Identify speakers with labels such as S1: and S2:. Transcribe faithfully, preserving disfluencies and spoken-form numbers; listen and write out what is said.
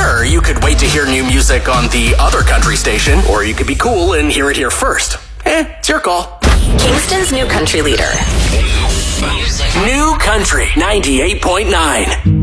S1: Sure, you could wait to hear new music on the other country station, or you could be cool and hear it here first. Eh, it's your call.
S2: Kingston's new country leader.
S1: New Country ninety-eight point nine.